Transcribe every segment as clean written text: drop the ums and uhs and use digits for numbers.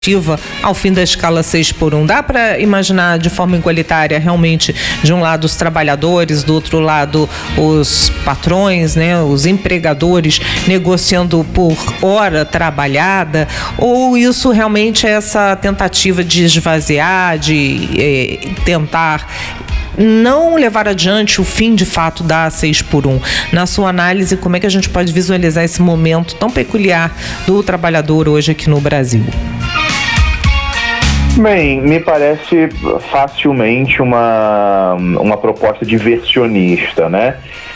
ao fim da escala 6x1. Dá para imaginar de forma igualitária realmente, de um lado os trabalhadores, do outro lado os patrões, né, os empregadores negociando por hora trabalhada, ou isso realmente é essa tentativa de esvaziar, de tentar não levar adiante o fim de fato da 6x1? Na sua análise, como é que a gente pode visualizar esse momento tão peculiar do trabalhador hoje aqui no Brasil? Bem, me parece facilmente uma proposta diversionista, né?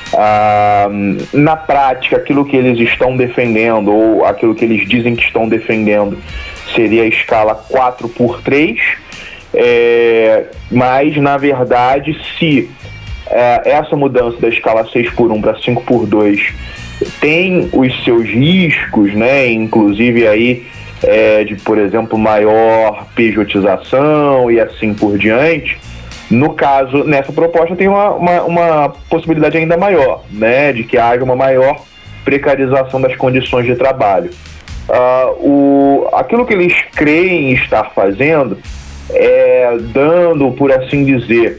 Na prática, aquilo que eles estão defendendo, ou aquilo que eles dizem que estão defendendo, seria a escala 4x3, mas, na verdade, se essa mudança da escala 6x1 para 5x2 tem os seus riscos, né? Inclusive aí de, por exemplo, maior pejotização e assim por diante. No caso, nessa proposta tem uma possibilidade ainda maior, né, de que haja uma maior precarização das condições de trabalho. Aquilo que eles creem estar fazendo é dando, por assim dizer,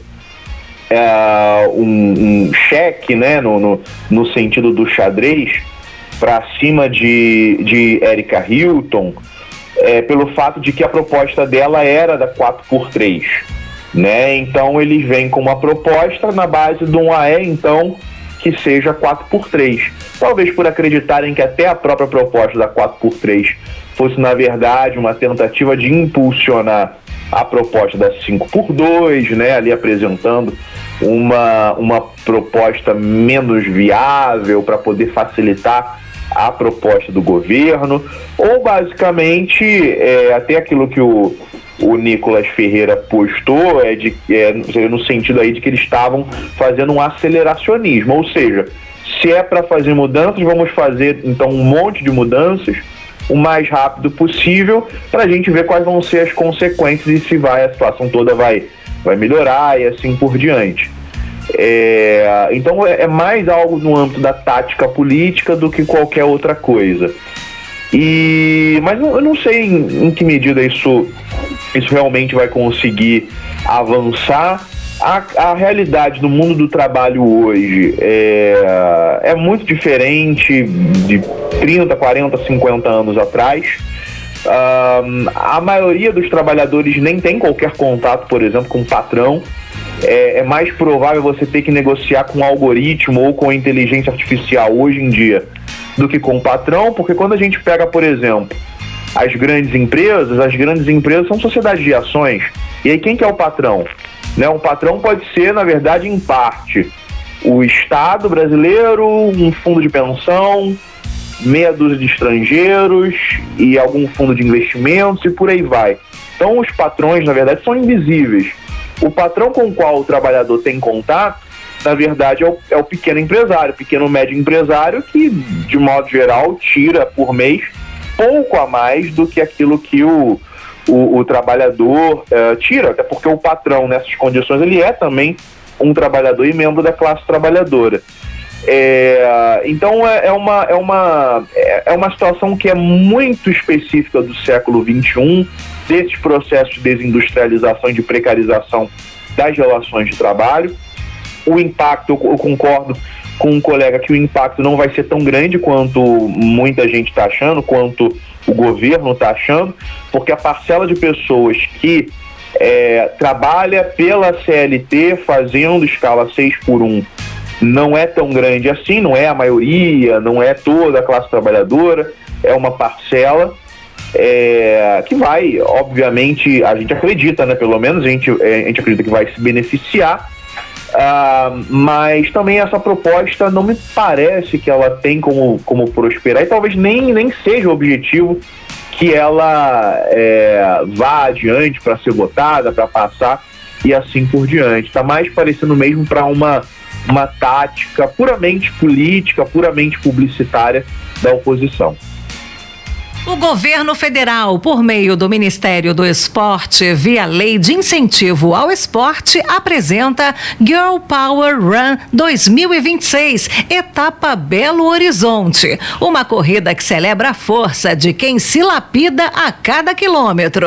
um cheque, né, no sentido do xadrez, para cima de Erika Hilton, pelo fato de que a proposta dela era da 4x3, né? Então eles vêm com uma proposta na base de um AE, então, que seja 4x3. Talvez por acreditarem que até a própria proposta da 4x3 fosse, na verdade, uma tentativa de impulsionar a proposta da 5x2, né? Ali apresentando uma proposta menos viável para poder facilitar a proposta do governo, ou basicamente até aquilo que o Nicolas Ferreira postou no sentido aí de que eles estavam fazendo um aceleracionismo, ou seja, se é para fazer mudanças, vamos fazer então um monte de mudanças o mais rápido possível para a gente ver quais vão ser as consequências e se a situação toda vai melhorar e assim por diante. Então é mais algo no âmbito da tática política do que qualquer outra coisa. Mas eu não sei em que medida isso realmente vai conseguir avançar. A realidade do mundo do trabalho hoje é muito diferente de 30, 40, 50 anos atrás. A maioria dos trabalhadores nem tem qualquer contato, por exemplo, com o patrão. É mais provável você ter que negociar com um algoritmo ou com a inteligência artificial hoje em dia do que com o patrão, porque quando a gente pega, por exemplo, as grandes empresas são sociedades de ações. E aí quem que é o patrão? Né? O patrão pode ser, na verdade, em parte, o Estado brasileiro, um fundo de pensão, meia dúzia de estrangeiros e algum fundo de investimentos e por aí vai. Então os patrões, na verdade, são invisíveis. O patrão com o qual o trabalhador tem contato, na verdade, é o pequeno empresário, pequeno médio empresário que, de modo geral, tira por mês pouco a mais do que aquilo que o trabalhador tira, até porque o patrão, nessas condições, ele é também um trabalhador e membro da classe trabalhadora. Então é uma situação que é muito específica do século XXI, desses processos de desindustrialização e de precarização das relações de trabalho. O impacto, eu concordo com um colega que o impacto não vai ser tão grande quanto muita gente está achando, quanto o governo está achando, porque a parcela de pessoas que trabalha pela CLT fazendo escala 6x1 não é tão grande assim, não é a maioria, não é toda a classe trabalhadora, é uma parcela que vai, obviamente, a gente acredita, né? Pelo menos a gente acredita que vai se beneficiar, mas também essa proposta não me parece que ela tem como prosperar, e talvez nem seja o objetivo que ela vá adiante para ser votada, para passar e assim por diante. Está mais parecendo mesmo para uma tática puramente política, puramente publicitária da oposição. O governo federal, por meio do Ministério do Esporte, via Lei de Incentivo ao Esporte, apresenta Girl Power Run 2026, etapa Belo Horizonte. Uma corrida que celebra a força de quem se lapida a cada quilômetro.